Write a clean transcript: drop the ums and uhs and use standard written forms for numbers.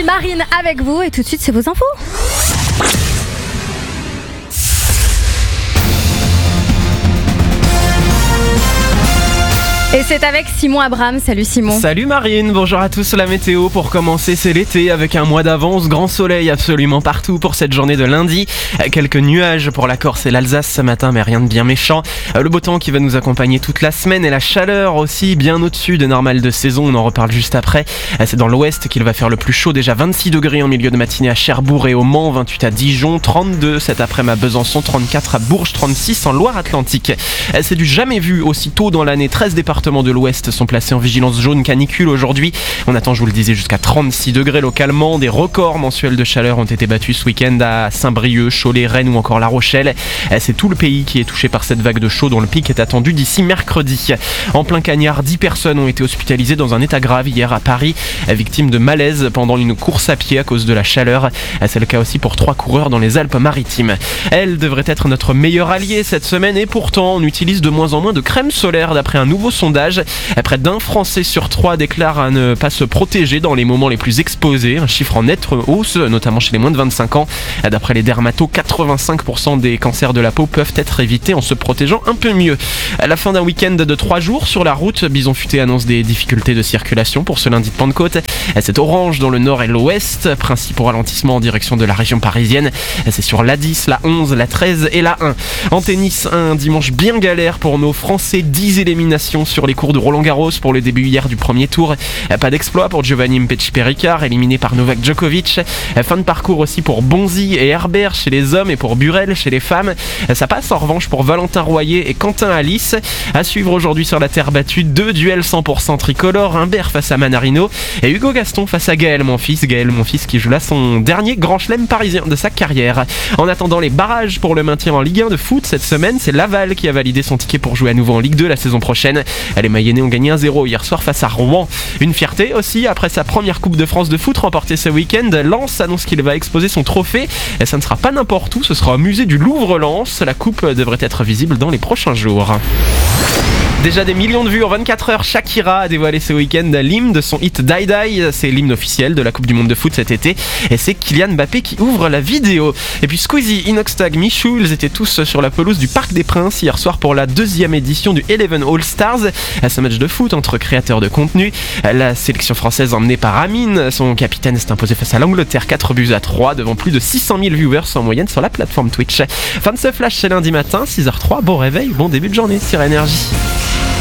Énergie, Marine avec vous et tout de suite c'est vos infos. Et c'est avec Simon Abraham. Salut Simon. Salut Marine, bonjour à tous. La météo pour commencer, c'est l'été avec un mois d'avance, grand soleil absolument partout pour cette journée de lundi. Quelques nuages pour la Corse et l'Alsace ce matin, mais rien de bien méchant. Le beau temps qui va nous accompagner toute la semaine et la chaleur aussi bien au-dessus de normal de saison, on en reparle juste après. C'est dans l'ouest qu'il va faire le plus chaud, déjà 26 degrés en milieu de matinée à Cherbourg et au Mans, 28 à Dijon, 32 cet après-midi à Besançon, 34 à Bourges, 36 en Loire-Atlantique. C'est du jamais vu aussitôt dans l'année, 13 départements de l'Ouest sont placés en vigilance jaune canicule aujourd'hui. On attend, je vous le disais, jusqu'à 36 degrés localement. Des records mensuels de chaleur ont été battus ce week-end à Saint-Brieuc, Cholet, Rennes ou encore La Rochelle. C'est tout le pays qui est touché par cette vague de chaud dont le pic est attendu d'ici mercredi. En plein cagnard, 10 personnes ont été hospitalisées dans un état grave hier à Paris, victimes de malaise pendant une course à pied à cause de la chaleur. C'est le cas aussi pour 3 coureurs dans les Alpes-Maritimes. Elle devrait être notre meilleur allié cette semaine et pourtant on utilise de moins en moins de crème solaire d'après un nouveau sondage. Près d'un Français sur 3 déclare à ne pas se protéger dans les moments les plus exposés, un chiffre en nette hausse, notamment chez les moins de 25 ans. D'après les dermatos, 85% des cancers de la peau peuvent être évités en se protégeant un peu mieux. À la fin d'un week-end de 3 jours sur la route, Bison Futé annonce des difficultés de circulation pour ce lundi de Pentecôte. C'est orange dans le nord et l'ouest, principal ralentissement en direction de la région parisienne. C'est sur l'A10, la 11, la 13 et la 1. En tennis, un dimanche bien galère pour nos Français, 10 éliminations sur les cours de Roland-Garros pour le début hier du premier tour. Pas d'exploit pour Giovanni Mpetshi-Perricard, éliminé par Novak Djokovic. Fin de parcours aussi pour Bonzi et Herbert chez les hommes et pour Burel chez les femmes. Ça passe en revanche pour Valentin Royer et Quentin Alice. À suivre aujourd'hui sur la terre battue, 2 duels 100% tricolores, Humbert face à Manarino et Hugo Gaston face à Gaël Monfils qui joue là son dernier grand chelem parisien de sa carrière. En attendant les barrages pour le maintien en Ligue 1 de foot cette semaine, c'est Laval qui a validé son ticket pour jouer à nouveau en Ligue 2 la saison prochaine. Les Mayennais ont gagné 1-0 hier soir face à Rouen. Une fierté aussi après sa première Coupe de France de foot remportée ce week-end. Lens annonce qu'il va exposer son trophée et ça ne sera pas n'importe où, ce sera au musée du Louvre-Lens. La coupe devrait être visible dans les prochains jours. Déjà des millions de vues en 24 heures, Shakira a dévoilé ce week-end l'hymne de son hit Die Die. C'est l'hymne officiel de la Coupe du Monde de foot cet été et c'est Kylian Mbappé qui ouvre la vidéo. Et puis Squeezie, Inoxtag, Michou, ils étaient tous sur la pelouse du Parc des Princes hier soir pour la 2e édition du Eleven All Stars. Ce match de foot entre créateurs de contenu. La sélection française emmenée par Amine, son capitaine, s'est imposé face à l'Angleterre 4-3 devant plus de 600 000 viewers en moyenne sur la plateforme Twitch. Fin de ce flash, c'est lundi matin, 6h03. Bon réveil, bon début de journée sur Énergie.